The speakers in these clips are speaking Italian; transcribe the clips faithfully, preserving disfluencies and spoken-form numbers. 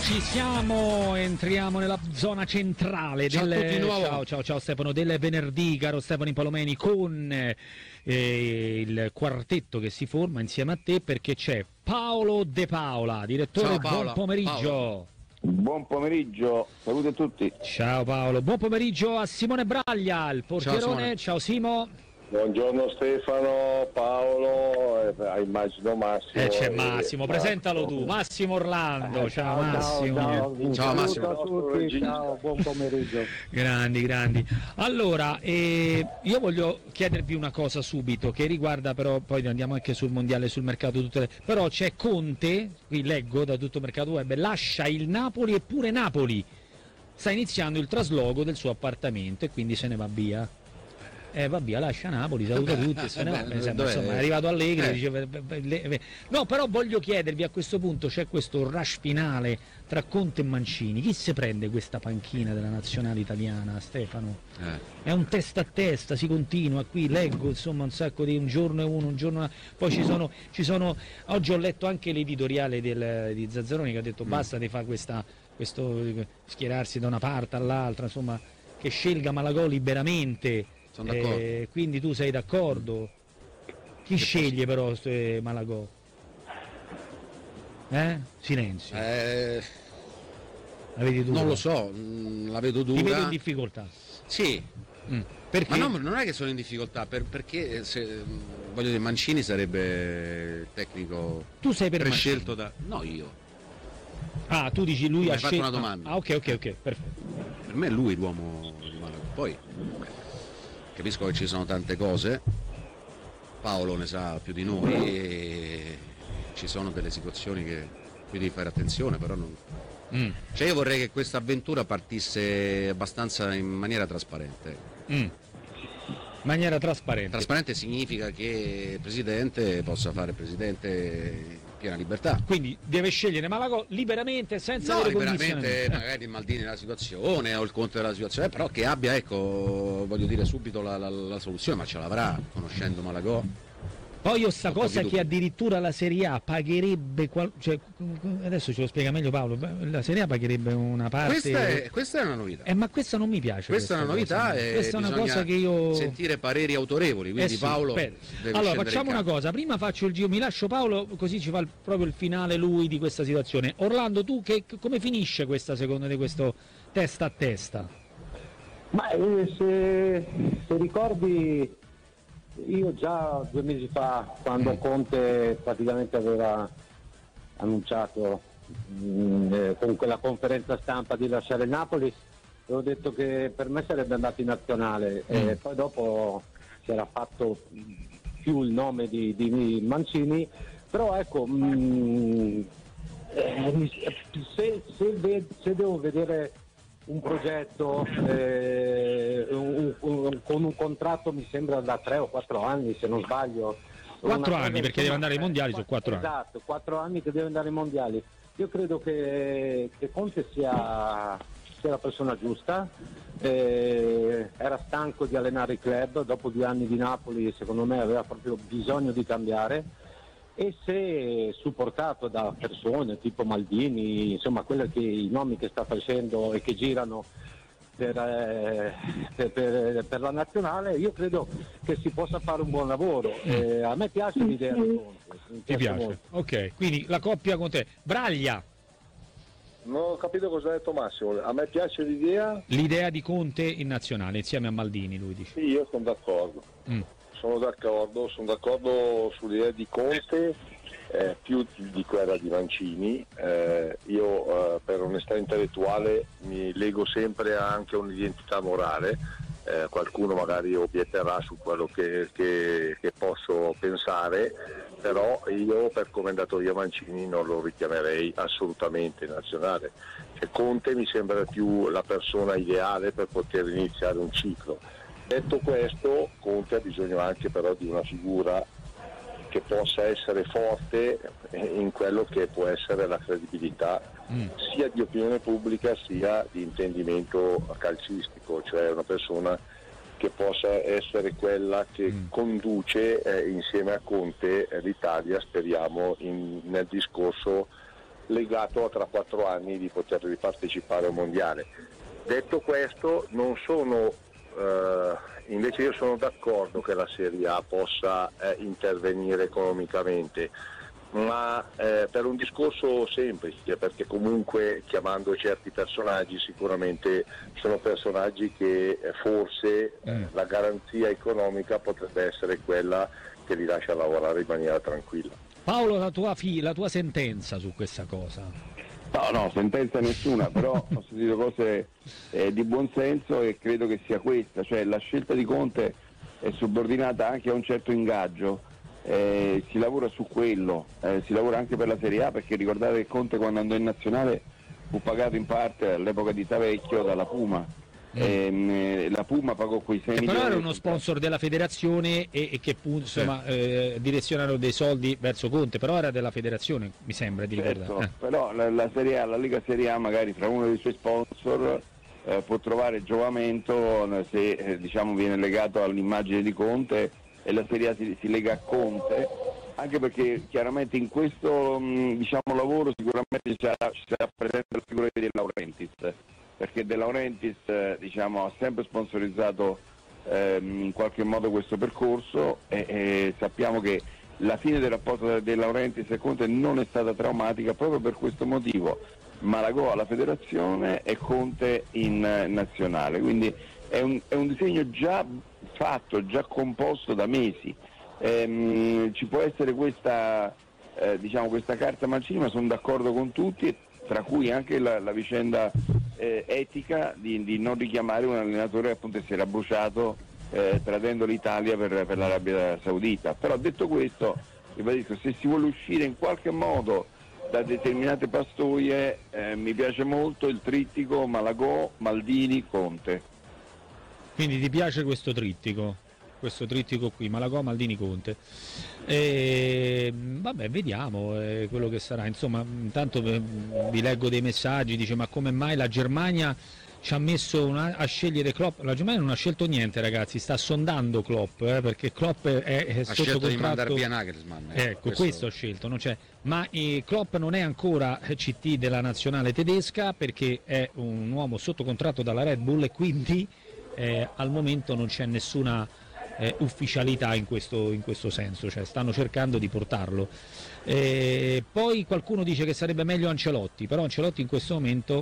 Ci siamo, entriamo nella zona centrale ciao del... a tutti nuovo. Ciao, ciao, ciao Stefano, del venerdì, caro Stefano Impalomeni, con eh, il quartetto che si forma insieme a te, perché c'è Paolo De Paola, direttore. Ciao, Paola. Buon pomeriggio. Paolo. Buon pomeriggio, salute a tutti. Ciao Paolo, buon pomeriggio a Simone Braglia, il portierone. Ciao, ciao Simo. Buongiorno Stefano, Paolo, eh, immagino Massimo. Eh, c'è Massimo, eh, presentalo Massimo. tu, Massimo Orlando. Eh, ciao, ciao, Massimo. Ciao, ciao Massimo. Ciao a tutti, ciao, buon pomeriggio. Grandi, grandi. Allora, eh, io voglio chiedervi una cosa subito, che riguarda però, poi andiamo anche sul mondiale, sul mercato, tutte le... però c'è Conte, qui leggo da tutto il mercato web, lascia il Napoli, eppure Napoli sta iniziando il trasloco del suo appartamento e quindi se ne va via. Eh va via, lascia Napoli, saluta tutti, se ne va. Beh, Mi sembra, insomma, è arrivato Allegri, eh. dice, no, però voglio chiedervi a questo punto, c'è questo rush finale tra Conte e Mancini, chi si prende questa panchina della nazionale italiana, Stefano? Eh. È un testa a testa, si continua, qui leggo insomma un sacco di un giorno e uno, un giorno e poi ci sono, ci sono, oggi ho letto anche l'editoriale del, di Zazzaroni che ha detto mm. basta di fare questa, questo schierarsi da una parte all'altra, insomma, che scelga Malagò liberamente. Eh, quindi tu sei d'accordo? Chi che sceglie posso... però eh, Malagò? Eh? Silenzio. Eh... La vedi dura? Non lo so, mh, la vedo dura. Ti vedo in difficoltà. Sì. Mm. Perché? Ma no, non è che sono in difficoltà, per, perché se, voglio dire, Mancini sarebbe il tecnico. Tu sei per prescelto da. No, io. Ah, tu dici lui tu ha fatto scelto. Una domanda. Ah, ok, ok, ok, perfetto. Per me è lui l'uomo di Malagò. Poi capisco che ci sono tante cose, Paolo ne sa più di noi e ci sono delle situazioni che qui devi fare attenzione, però non... Mm. Cioè io vorrei che questa avventura partisse abbastanza in maniera trasparente. Mm. Maniera trasparente. Trasparente significa che il presidente possa fare presidente in piena libertà. Quindi deve scegliere Malagò liberamente, senza no, avere liberamente magari il Maldini nella situazione o il Conte della situazione, però che abbia, ecco, voglio dire subito la, la, la soluzione, ma ce l'avrà conoscendo Malagò. Poi io sta cosa che addirittura la Serie A pagherebbe, qual... cioè, adesso ce lo spiega meglio Paolo, la Serie A pagherebbe una parte... Questa è, questa è una novità. Eh, ma questa non mi piace. Questa, questa è una novità cosa. e questa è una cosa che io... sentire pareri autorevoli, quindi eh sì, Paolo deve allora facciamo una cosa, prima faccio il giro, mi lascio Paolo così ci fa il, proprio il finale lui di questa situazione. Orlando, tu che, come finisce questa secondo te, questo testa a testa? Ma eh, se, se ricordi... Io già due mesi fa, quando mm. Conte praticamente aveva annunciato mh, eh, con quella conferenza stampa di lasciare il Napoli, avevo detto che per me sarebbe andato in nazionale mm. e poi dopo si era fatto più il nome di, di Mancini, però ecco, mh, eh, se, se, ve, se devo vedere un progetto eh, un, un, con un contratto mi sembra da tre o quattro anni se non sbaglio. Quattro anni perché deve andare ai mondiali, sono quattro anni. Esatto, quattro anni che deve andare ai mondiali. Io credo che, che Conte sia, sia la persona giusta, eh, era stanco di allenare il club, dopo due anni di Napoli secondo me aveva proprio bisogno di cambiare. E se supportato da persone tipo Maldini, insomma quelli che i nomi che sta facendo e che girano per, eh, per, per, per la nazionale, io credo che si possa fare un buon lavoro. Eh, a me piace l'idea di Conte. Mi Ti piace? molto. Ok, quindi la coppia con te. Braglia. Non ho capito cosa ha detto Massimo, a me piace l'idea. L'idea di Conte in nazionale insieme a Maldini, lui dice. Sì, io sono d'accordo. Mm. Sono d'accordo, sono d'accordo sull'idea di Conte, eh, più di quella di Mancini. Eh, io eh, per onestà intellettuale mi lego sempre anche a un'identità morale. Eh, qualcuno magari obietterà su quello che, che, che posso pensare, però io per come è andato via Mancini non lo richiamerei assolutamente in nazionale. Cioè, Conte mi sembra più la persona ideale per poter iniziare un ciclo. Detto questo, Conte ha bisogno anche però di una figura che possa essere forte in quello che può essere la credibilità mm. sia di opinione pubblica sia di intendimento calcistico, cioè una persona che possa essere quella che mm. conduce eh, insieme a Conte eh, l'Italia, speriamo, in, nel discorso legato a tra quattro anni di poter ripartecipare a un mondiale. Detto questo, non sono eh, invece io sono d'accordo che la Serie A possa eh, intervenire economicamente, ma eh, per un discorso semplice, perché comunque chiamando certi personaggi sicuramente sono personaggi che eh, forse eh, la garanzia economica potrebbe essere quella che li lascia lavorare in maniera tranquilla. Paolo, la tua, fi- la tua sentenza su questa cosa? No, no, sentenza nessuna, però ho sentito cose eh, di buon senso e credo che sia questa, cioè la scelta di Conte è subordinata anche a un certo ingaggio. Eh, si lavora su quello, eh, si lavora anche per la Serie A, perché ricordate che Conte quando andò in nazionale fu pagato in parte all'epoca di Tavecchio dalla Puma. Mm. Eh, la Puma pagò quei sei che milioni. Però era uno sponsor della federazione e, e che insomma eh, direzionano dei soldi verso Conte, però era della federazione, mi sembra di certo, ricordare. Eh. Però la, la Serie A, la Lega Serie A magari fra uno dei suoi sponsor eh, può trovare giovamento se eh, diciamo viene legato all'immagine di Conte, e la Serie A si, si lega a Conte, anche perché chiaramente in questo mh, diciamo, lavoro sicuramente ci sarà, ci sarà presente la figura di De Laurentiis, perché De Laurentiis eh, diciamo, ha sempre sponsorizzato ehm, in qualche modo questo percorso e, e sappiamo che la fine del rapporto tra De Laurentiis e Conte non è stata traumatica proprio per questo motivo. Malagò alla federazione e Conte in eh, nazionale, quindi è un, è un disegno già fatto, già composto da mesi. Ehm, ci può essere questa, eh, diciamo, questa carta Mancini, ma sono d'accordo con tutti, tra cui anche la, la vicenda eh, etica di, di non richiamare un allenatore che appunto si era bruciato eh, tradendo l'Italia per, per l'Arabia Saudita. Però detto questo, ribadisco, se si vuole uscire in qualche modo da determinate pastoie, eh, mi piace molto il trittico Malagò, Maldini, Conte. Quindi ti piace questo trittico? Questo trittico qui, Malagò, Maldini, Conte. E, vabbè, vediamo eh, quello che sarà. Insomma, intanto eh, vi leggo dei messaggi, dice ma come mai la Germania ci ha messo una, a scegliere Klopp? La Germania non ha scelto niente, ragazzi, sta sondando Klopp, eh, perché Klopp è, è sotto scelto contratto. Di mandare via Nagelsmann. Eh, ecco, questo... questo ho scelto, non c'è. Ma eh, Klopp non è ancora C T della nazionale tedesca perché è un uomo sotto contratto dalla Red Bull e quindi eh, al momento non c'è nessuna eh, ufficialità in questo, in questo senso, cioè stanno cercando di portarlo. Eh, poi qualcuno dice che sarebbe meglio Ancelotti, però Ancelotti in questo momento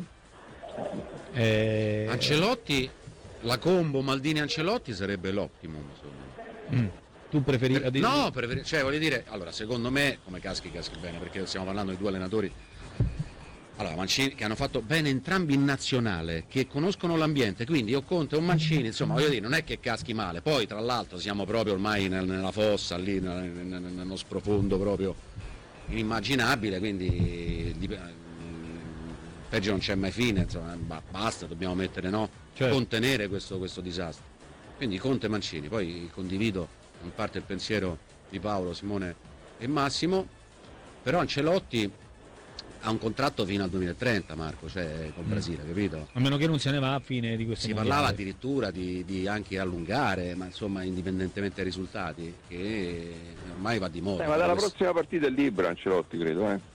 eh... Ancelotti, la combo Maldini-Ancelotti sarebbe l'optimum, insomma. Mm. Tu preferi... Per, no, preferi, cioè voglio dire, allora secondo me come caschi caschi bene, perché stiamo parlando di due allenatori allora Mancini che hanno fatto bene entrambi in nazionale, che conoscono l'ambiente, quindi io Conte e un Mancini, insomma voglio dire, non è che caschi male. Poi tra l'altro siamo proprio ormai nel, nella fossa lì, nel, nel, nello sprofondo proprio inimmaginabile, quindi di, peggio non c'è mai fine, insomma basta, dobbiamo mettere no, certo. Contenere questo, questo disastro. Quindi Conte e Mancini, poi condivido in parte il pensiero di Paolo, Simone e Massimo, però Ancelotti ha un contratto fino al duemilatrenta, Marco, cioè col Brasile, mm. capito? A meno che non se ne va a fine di questo si mondiale. parlava addirittura di, di anche allungare, ma insomma indipendentemente dai risultati, che ormai va di moda. Eh, ma dalla questo... prossima partita è libero Ancelotti, credo, eh.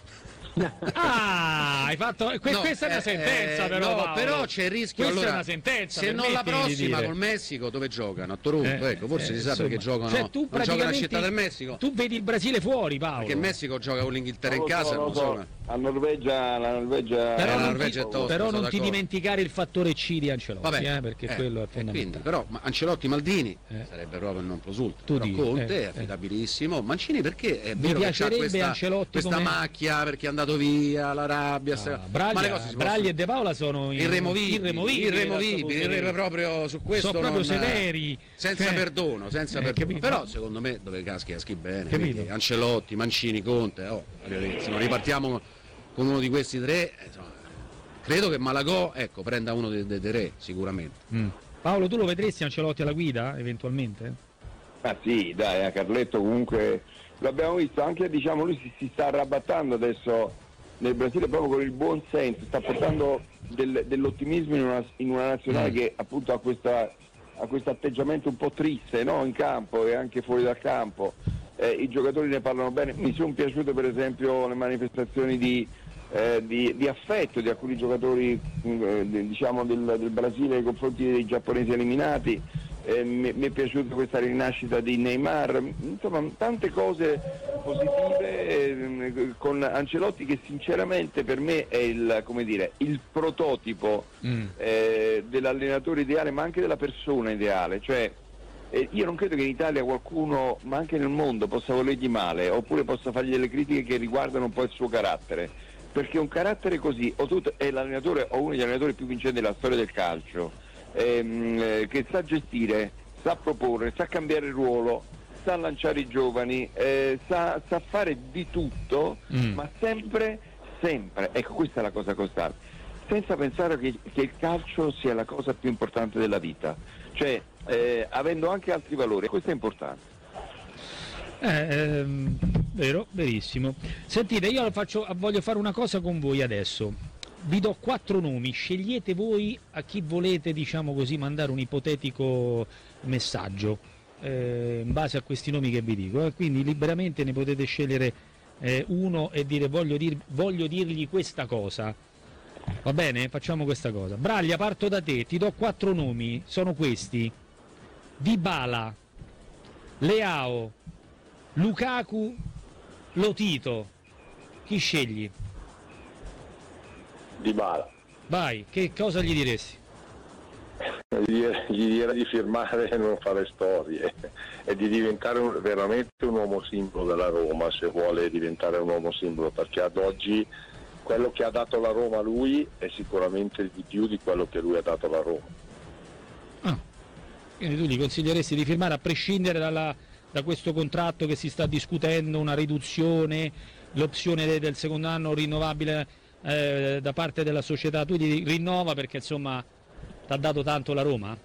Ah, hai fatto que- no, questa è una sentenza, eh, però, no, Paolo. però c'è il rischio. Questa allora, è una sentenza. Se non la prossima col Messico, dove giocano? A Toronto, eh, ecco, forse eh, si sa insomma, perché giocano. Cioè, tu non giocano a Città del Messico. Tu vedi il Brasile fuori, Paolo. Perché il Messico gioca con l'Inghilterra in so, casa, non non so. so. A Norvegia, la Norvegia, però eh, non, Norvegia ti, è tosta, però non ti d'accordo. dimenticare il fattore C di Ancelotti, Vabbè, eh, perché eh, quello è fondamentale. Quindi, però Ancelotti Maldini eh. sarebbe proprio il non plus ultra. Tu Però dici, Conte eh, è affidabilissimo. Mancini perché è Mi vero che c'ha piacerebbe questa, Ancelotti questa come... macchia perché è andato via l'Arabia. Ah, Braglia, ma le cose si Braglia possono... e De Paola sono in... irremovibili, irremovibili, irremovibili, irremovibili proprio su questo. Sono proprio non... severi. Senza cioè... perdono, senza eh, perdono. capito? Però secondo me dove caschi caschi bene. Capito? Ancelotti, Mancini, Conte, oh, se non ripartiamo con uno di questi tre, insomma, credo che Malagò ecco, prenda uno dei, dei tre sicuramente. Mm. Paolo, tu lo vedresti Ancelotti alla guida eventualmente? Ah sì, dai, a Carletto comunque l'abbiamo visto, anche diciamo lui si, si sta arrabattando adesso nel Brasile proprio con il buon senso, sta portando del, dell'ottimismo in una, in una nazionale mm. che appunto ha questa ha questo atteggiamento un po' triste, no? In campo e anche fuori dal campo. Eh, i giocatori ne parlano bene. Mi sono piaciute per esempio le manifestazioni di eh, di, di affetto di alcuni giocatori eh, diciamo del, del Brasile nei confronti dei giapponesi eliminati. Eh, mi, mi è piaciuta questa rinascita di Neymar, insomma tante cose positive eh, con Ancelotti, che sinceramente per me è il, come dire, il prototipo mm. eh, dell'allenatore ideale, ma anche della persona ideale. Cioè eh, io non credo che in Italia qualcuno, ma anche nel mondo, possa volergli male oppure possa fargli delle critiche che riguardano un po' il suo carattere, perché un carattere così o tu è l'allenatore o uno degli allenatori più vincenti della storia del calcio, Ehm, che sa gestire, sa proporre, sa cambiare il ruolo, sa lanciare i giovani, eh, sa, sa fare di tutto, mm. ma sempre, sempre, ecco questa è la cosa costante, senza pensare che, che il calcio sia la cosa più importante della vita, cioè eh, avendo anche altri valori, questo è importante. Eh, ehm, vero, verissimo. Sentite, io faccio, voglio fare una cosa con voi adesso. Vi do quattro nomi, scegliete voi a chi volete, diciamo così, mandare un ipotetico messaggio eh, in base a questi nomi che vi dico, eh. Quindi liberamente ne potete scegliere eh, uno e dire voglio, dir, voglio dirgli questa cosa. Va bene? Facciamo questa cosa. Braglia, parto da te, ti do quattro nomi, sono questi: Dybala, Leao, Lukaku, Lotito. Chi scegli? Dybala. Vai, che cosa gli diresti? Gli, gli direi di firmare e non fare storie e di diventare un, veramente un uomo simbolo della Roma, se vuole diventare un uomo simbolo, perché ad oggi quello che ha dato la Roma a lui è sicuramente di più di quello che lui ha dato alla Roma. Ah, quindi tu gli consiglieresti di firmare a prescindere dalla, da questo contratto che si sta discutendo, una riduzione, l'opzione de, del secondo anno rinnovabile Eh, da parte della società, tu ti rinnova perché insomma ti ha dato tanto la Roma?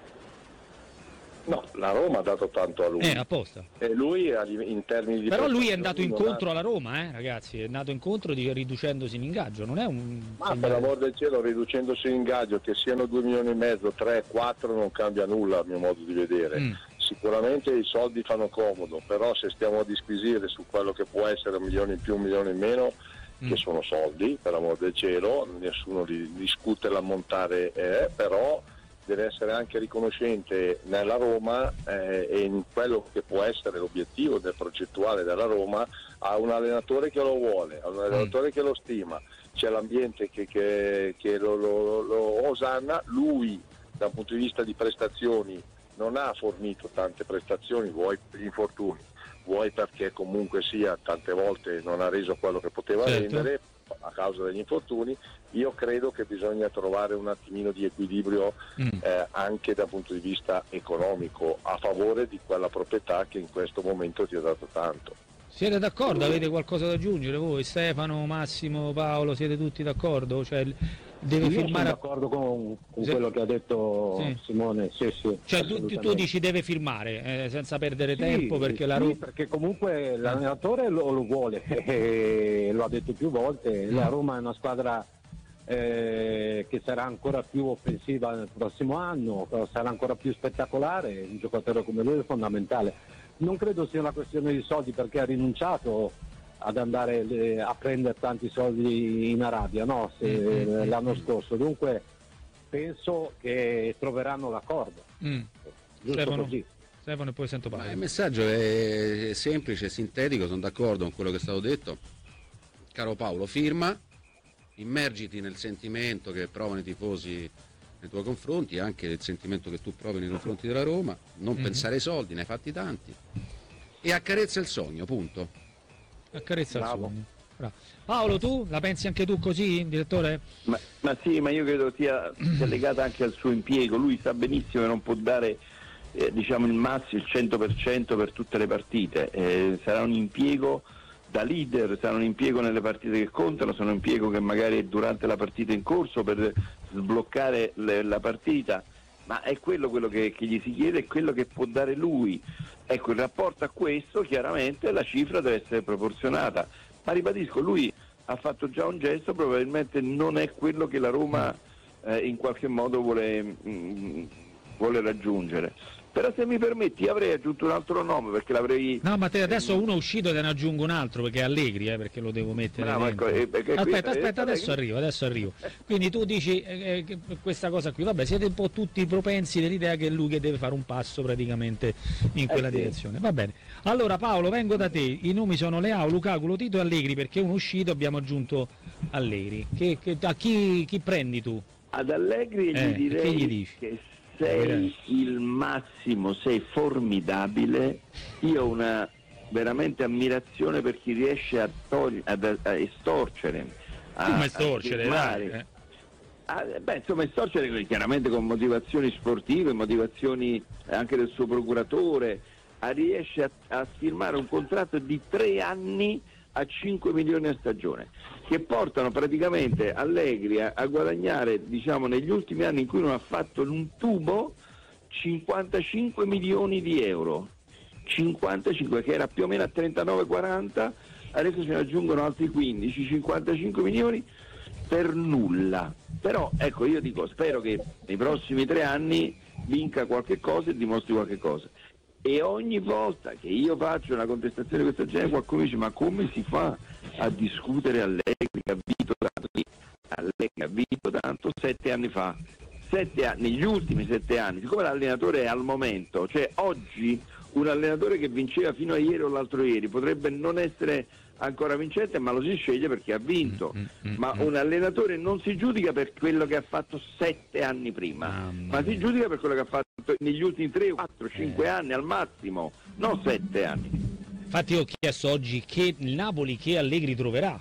No, la Roma ha dato tanto a lui. Eh, apposta. E lui in termini di... Però lui è andato incontro ha... alla Roma, eh, ragazzi, è andato incontro di, riducendosi in ingaggio, non è un... Ma per l'amor del cielo, riducendosi in ingaggio, che siano due milioni e mezzo, tre, quattro, non cambia nulla a mio modo di vedere. Mm. Sicuramente i soldi fanno comodo, però se stiamo a disquisire su quello che può essere un milione in più, un milione in meno, che sono soldi, per amor del cielo, nessuno li discute l'ammontare, eh, però deve essere anche riconoscente nella Roma eh, e in quello che può essere l'obiettivo del progettuale della Roma, a un allenatore che lo vuole, a un allenatore mm. che lo stima, c'è l'ambiente che, che, che lo, lo, lo osanna, lui dal punto di vista di prestazioni non ha fornito tante prestazioni, vuoi per gli infortuni, vuoi perché comunque sia tante volte non ha reso quello che poteva certo. rendere a causa degli infortuni. Io credo che bisogna trovare un attimino di equilibrio mm. eh, anche dal punto di vista economico a favore di quella proprietà che in questo momento ti ha dato tanto. Siete d'accordo? Avete qualcosa da aggiungere voi? Stefano, Massimo, Paolo, siete tutti d'accordo? Cioè, deve Io firmare... sono d'accordo con, con sì. quello che ha detto sì. Simone, sì, sì, cioè tu, tu dici deve firmare eh, senza perdere sì, tempo perché la Roma... Sì, perché comunque l'allenatore lo, lo vuole e lo ha detto più volte, mm. la Roma è una squadra eh, che sarà ancora più offensiva nel prossimo anno, sarà ancora più spettacolare, un giocatore come lui è fondamentale. Non credo sia una questione di soldi, perché ha rinunciato ad andare le, a prendere tanti soldi in Arabia, no? Se, mm-hmm. l'anno scorso, dunque penso che troveranno l'accordo. Mm. Stefano, così. Stefano, e poi sento parlare. Il messaggio è semplice, sintetico, sono d'accordo con quello che è stato detto. Caro Paolo, firma, immergiti nel sentimento che provano i tifosi nei tuoi confronti, anche il sentimento che tu provi nei confronti della Roma, non mm-hmm. pensare ai soldi, ne hai fatti tanti, e accarezza il sogno, punto. Accarezza Bravo. il sogno. Bravo. Paolo, tu la pensi anche tu così, direttore? Ma, ma sì, ma io credo sia, sia legata anche al suo impiego. Lui sa benissimo che non può dare eh, diciamo il massimo, il cento per cento per tutte le partite, eh, sarà un impiego da leader, sarà un impiego nelle partite che contano, sarà un impiego che magari è durante la partita in corso per sbloccare le, la partita, ma è quello, quello che, che gli si chiede, è quello che può dare lui. Ecco, in rapporto a questo chiaramente la cifra deve essere proporzionata, ma ribadisco, lui ha fatto già un gesto, probabilmente non è quello che la Roma eh, in qualche modo vuole, mh, vuole raggiungere. Però se mi permetti avrei aggiunto un altro nome perché l'avrei... No, ma te adesso uno è uscito e te ne aggiungo un altro perché è Allegri, eh, perché lo devo mettere Bravo, dentro. ecco, eh, perché qui- Aspetta, eh, aspetta, adesso Allegri- arrivo, adesso arrivo. Quindi tu dici eh, che questa cosa qui, vabbè, siete un po' tutti propensi dell'idea che è lui che deve fare un passo praticamente in quella Eh sì. direzione. Va bene. Allora Paolo, vengo da te. I nomi sono Leao, Lukaku, Lotito e Allegri, perché uno è uscito abbiamo aggiunto Allegri. Che, che, a chi, chi prendi tu? Ad Allegri Eh, gli direi che gli dici? che sei il massimo, sei formidabile. Io ho una veramente ammirazione per chi riesce a, togli- ad- a estorcere. a- Come a estorcere, firmare. dai. eh. Ah, beh, insomma, estorcere chiaramente con motivazioni sportive, motivazioni anche del suo procuratore, a riesce a, a firmare un contratto di tre anni a cinque milioni a stagione, che portano praticamente Allegri a, a guadagnare, diciamo, negli ultimi anni in cui non ha fatto un tubo, cinquantacinque milioni di euro. cinquantacinque, che era più o meno a trentanove quaranta, adesso ce ne aggiungono altri quindici, cinquantacinque milioni per nulla. Però ecco, io dico, spero che nei prossimi tre anni vinca qualche cosa e dimostri qualche cosa. E ogni volta che io faccio una contestazione di questo genere qualcuno dice: ma come si fa a discutere Allegri che ha vinto tanto? Sì, Allegri ha vinto tanto sette anni fa, sette anni, negli ultimi sette anni, siccome l'allenatore è al momento, cioè oggi un allenatore che vinceva fino a ieri o l'altro ieri potrebbe non essere ancora vincente, ma lo si sceglie perché ha vinto. Mm, mm, Ma mm. un allenatore non si giudica per quello che ha fatto sette anni prima, Mamma ma si mia. giudica per quello che ha fatto negli ultimi tre, quattro, cinque Eh. anni al massimo, non sette anni. Infatti io ho chiesto oggi che il Napoli che Allegri troverà.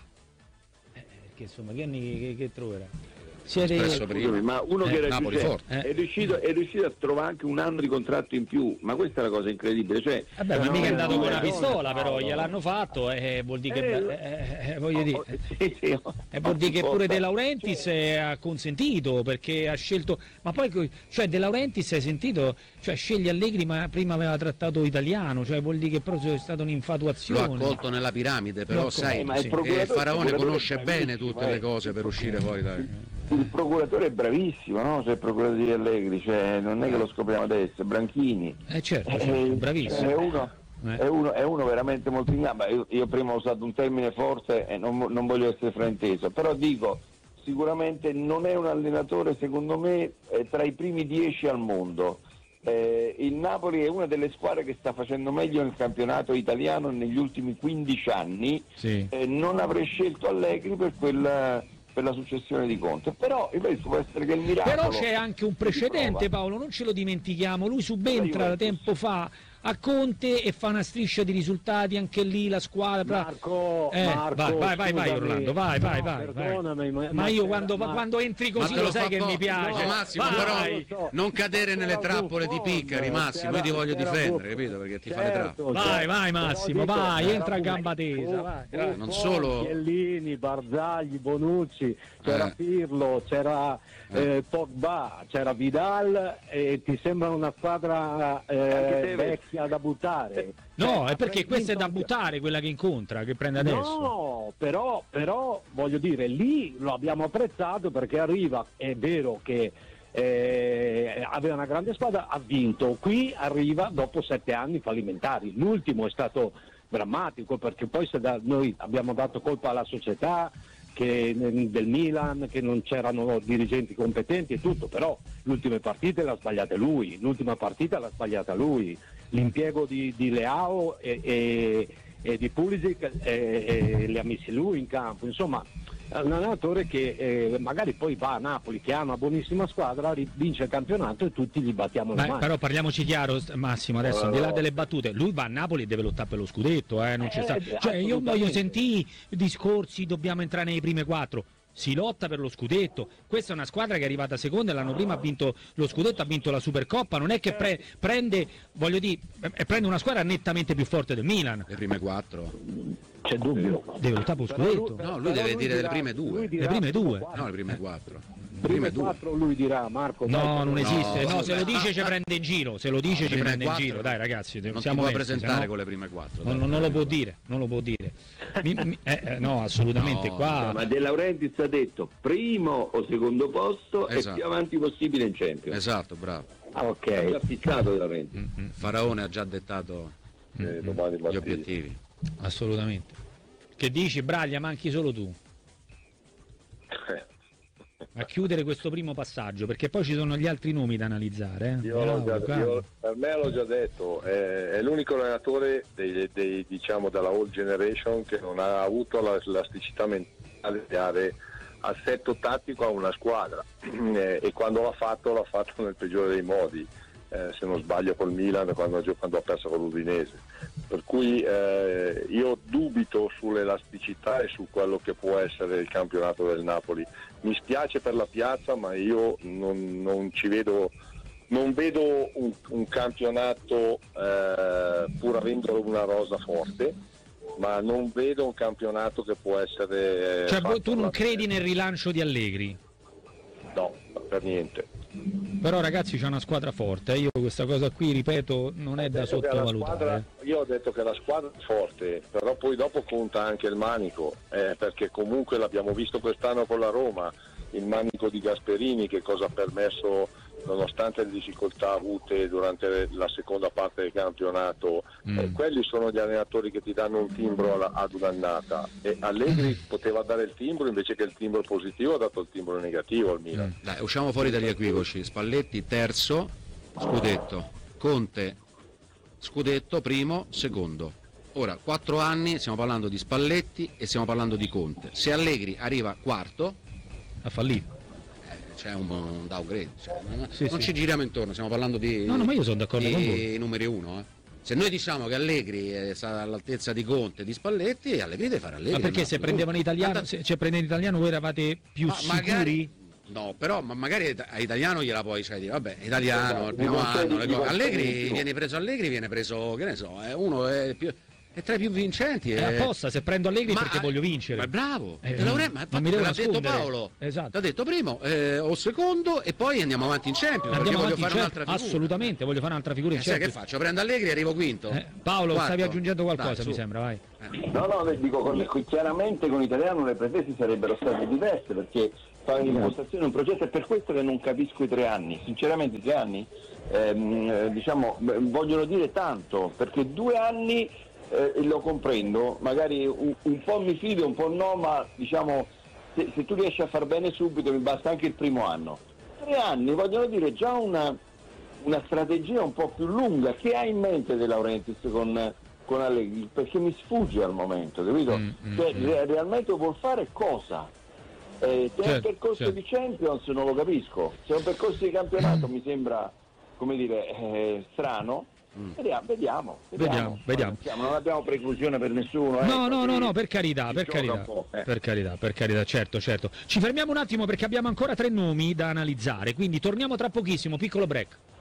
Eh, perché insomma che, che, che troverà? Siete... Espresso prima. Scusami, ma uno Eh, che era Napoli cioè, forte. Eh. è, riuscito, è riuscito a trovare anche un anno di contratto in più, ma questa è la cosa incredibile. Cioè, Vabbè, ma no, mica è no, andato no, con una no, pistola, no, però no. gliel'hanno fatto e vuol dire che Eh, eh, eh, voglio oh, dire, oh, sì, sì, oh, e vuol dire che pure De Laurentiis Cioè, eh, ha consentito perché ha scelto, ma poi cioè De Laurentiis hai sentito, cioè sceglie Allegri ma prima aveva trattato italiano, cioè vuol dire che proprio è stata Lo un'infatuazione. ha accolto nella piramide, però Lo sai Eh, ma il sì. che il procuratore- faraone il procuratore conosce è bene bravissimo, tutte le eh. cose per uscire fuori dai. il procuratore è bravissimo, no? Cioè, il procuratore di Allegri, cioè, non è che lo scopriamo adesso, è Branchini. Eh certo, Eh, certo, bravissimo. È uno, Eh. è uno, è uno veramente molto in gamba. Io, io prima ho usato un termine forte e non, non voglio essere frainteso, però dico, sicuramente non è un allenatore, secondo me, eh, tra i primi dieci al mondo. Eh, il Napoli è una delle squadre che sta facendo meglio nel campionato italiano negli ultimi quindici anni. Sì. Eh, non avrei scelto Allegri per quella, per la successione di Conte, però ripeto, può essere che il miracolo Però c'è anche un si precedente, prova. Paolo, non ce lo dimentichiamo, lui subentra Juventus. tempo fa a Conte e fa una striscia di risultati, anche lì la squadra... Marco, Eh, Marco, vai, vai, vai, vai, scusami. Orlando, vai, vai, No, vai, vai. perdonami, ma, Ma io quando, ma- quando entri così Ma te lo lo sai fa che mi apposta. piace. No, Massimo, Vai. però so. non cadere nelle C'era trappole di Buffon, Piccari, Massimo, io ti voglio c'era difendere, Buffon. capito? Perché ti fa le trappole. Certo, Vai, certo. vai, Però Massimo, dico, vai, c'era entra a Buffon, gamba tesa, vai, vai. Non solo- Chiellini, Barzagli, Bonucci, c'era Eh. Pirlo, c'era eh, Pogba, c'era Vidal e ti sembra una squadra eh, Anche Tevez. vecchia da buttare. No, Cioè, è perché ha questa è da vinto- buttare quella che incontra, che prende adesso. No, però, però voglio dire, lì lo abbiamo apprezzato perché arriva, è vero che eh, aveva una grande squadra, ha vinto, qui arriva dopo sette anni fallimentari, l'ultimo è stato drammatico perché poi se da, noi abbiamo dato colpa alla società che, del Milan, che non c'erano dirigenti competenti e tutto, però le ultime partite l'ha sbagliata lui, l'ultima partita l'ha sbagliata lui, l'impiego di, di Leao e, e, e di Pulisic eh, eh, li ha messi lui in campo, insomma è un allenatore che eh, magari poi va a Napoli che ha una buonissima squadra, ri- vince il campionato e tutti gli battiamo le Ma, mani. però parliamoci chiaro, st- Massimo, adesso al di là delle battute, lui va a Napoli e deve lottare per lo scudetto, eh, non c'è Eh, sta- cioè io assolutamente. voglio sentire discorsi, dobbiamo entrare nei prime quattro. Si lotta per lo scudetto, questa è una squadra che è arrivata seconda e l'anno prima ha vinto lo scudetto, ha vinto la Supercoppa, non è che pre- prende, voglio dire, eh, prende una squadra nettamente più forte del Milan, Le prime quattro. C'è dubbio. deve lottare per lo Però scudetto. lui- No, lui però deve dire le dirà- prime due. lui dirà Le prime due? quattro. No, le prime quattro. Le Prime prime due. quattro lui dirà, Marco. dai, No, non che- esiste, no, no, se lo beh. dice ci prende in giro, se lo dice Le ci prime prende in quattro giro, dai ragazzi, Non si siamo può messi, presentare sennò- con le prime quattro. Non, dai. non lo può dire, non lo può dire. Mi- mi- eh, eh, no, assolutamente No, qua. Ma De Laurentiis ha detto primo o secondo posto Esatto. e più avanti possibile in Champions. Esatto, bravo. Ah, ok. È appiccato da Renzi. Mm-hmm. Faraone ha già dettato Eh, domani gli mattina. obiettivi. Assolutamente. Che dici, Braglia, manchi solo tu a chiudere questo primo passaggio, perché poi ci sono gli altri nomi da analizzare. Eh? Io l'ho già- Bravo, io- per me l'ho già detto, è, è l'unico allenatore dei, dei, diciamo della old generation che non ha avuto la- l'elasticità mentale di dare assetto tattico a una squadra e, e quando l'ha fatto l'ha fatto nel peggiore dei modi, eh, se non sbaglio col Milan quando, quando ha perso con l'Udinese, per cui eh, io dubito sull'elasticità e su quello che può essere il campionato del Napoli. Mi spiace per la piazza, ma io non, non ci vedo, non vedo un, un campionato, eh, pur avendo una rosa forte, ma non vedo un campionato che può essere... eh, Cioè, fatto tu non alla- credi nel rilancio di Allegri? No, per niente. Però ragazzi c'è una squadra forte, eh. Io questa cosa qui, ripeto, non è da Ho detto che la sottovalutare. squadra- io ho detto che la squadra è forte, però poi dopo conta anche il manico, eh, perché comunque l'abbiamo visto quest'anno con la Roma, il manico di Gasperini che cosa ha permesso, nonostante le difficoltà avute durante la seconda parte del campionato. Mm. Eh, quelli sono gli allenatori che ti danno un timbro alla- ad un'annata, e Allegri poteva dare il timbro, invece che il timbro positivo ha dato il timbro negativo al Milan. Mm. Dai, usciamo fuori dagli equivoci. Spalletti terzo, scudetto. Conte scudetto primo, secondo. Ora, quattro anni, stiamo parlando di Spalletti e stiamo parlando di Conte. Se Allegri arriva quarto, Ha fallito. eh, c'è un, un downgrade. Cioè, non Sì, non sì. ci giriamo intorno, stiamo parlando di, No, no, ma io sono d'accordo di con voi. numeri uno. Eh. Se noi diciamo che Allegri è sta all'altezza di Conte e di Spalletti, Allegri deve fare Allegri. Ma perché no? se prendevano italiano, Ma ta- se, cioè prendendo italiano voi eravate più ma sicuri? magari no, però ma magari a italiano gliela puoi cioè, dire, vabbè, italiano, il primo Dico, anno, le dico, cose. Allegri dico. viene preso Allegri, viene preso, che ne so, è uno è, più, è tra i più vincenti. È apposta, se prendo Allegri Ma- perché voglio vincere. Ma è bravo, Eh, te lo re- ma non mi infatti devo te l'ha detto nascondere. Paolo, Esatto. ti ha detto primo eh, o secondo e poi andiamo avanti in Champions, perché Andiamo voglio avanti in fare Champions. un'altra figura. Assolutamente, voglio fare un'altra figura in Eh, sai che Champions. faccio? Prendo Allegri e arrivo quinto. Eh, Paolo, Quarto. stavi aggiungendo qualcosa, Dai, mi su. sembra, vai. Eh. No, no, dico con, con- chiaramente con l'italiano le pretese sarebbero state diverse perché fare un'impostazione, un progetto, è per questo che non capisco i tre anni, sinceramente i tre anni ehm, eh, diciamo beh, vogliono dire tanto, perché due anni eh, lo comprendo, magari un, un po' mi fido, un po' no, ma diciamo se, se tu riesci a far bene subito mi basta anche il primo anno. Tre anni vogliono dire già una, una strategia un po' più lunga. Che ha in mente De Laurentiis con, con Allegri? Perché mi sfugge al momento, capito? Mm, mm, Cioè, mm. re- realmente vuol fare cosa? Eh, se è un Certo, percorso certo. di Champions non lo capisco, se è un percorso di campionato mi sembra, come dire, eh, strano. Vediamo, vediamo, Vediamo, vediamo. Siamo- non abbiamo preclusione per nessuno. eh, No, no, no, quindi no, per carità, si per gioca carità, un po', eh. per carità, per carità, certo, certo. Ci fermiamo un attimo perché abbiamo ancora tre nomi da analizzare, quindi torniamo tra pochissimo, piccolo break.